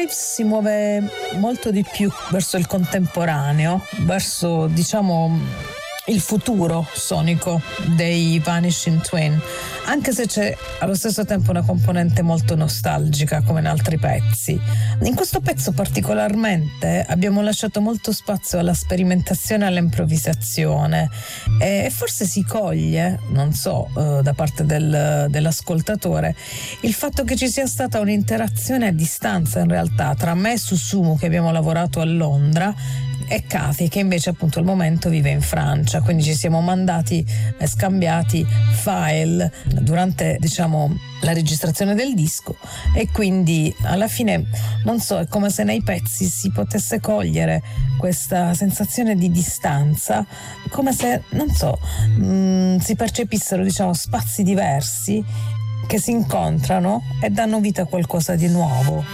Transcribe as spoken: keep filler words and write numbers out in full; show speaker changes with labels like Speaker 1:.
Speaker 1: Lives si muove molto di più verso il contemporaneo, verso, diciamo, il futuro sonico dei Vanishing Twin, anche se c'è allo stesso tempo una componente molto nostalgica come in altri pezzi. In questo pezzo particolarmente abbiamo lasciato molto spazio alla sperimentazione e all'improvvisazione, e forse si coglie, non so, eh, da parte del, dell'ascoltatore, il fatto che ci sia stata un'interazione a distanza in realtà tra me e Susumu, che abbiamo lavorato a Londra, e Cathy, che invece appunto al momento vive in Francia. Quindi ci siamo mandati e scambiati file durante, diciamo, la registrazione del disco, e quindi alla fine, non so, è come se nei pezzi si potesse cogliere questa sensazione di distanza, come se, non so, mh, si percepissero, diciamo, spazi diversi che si incontrano e danno vita a qualcosa di nuovo.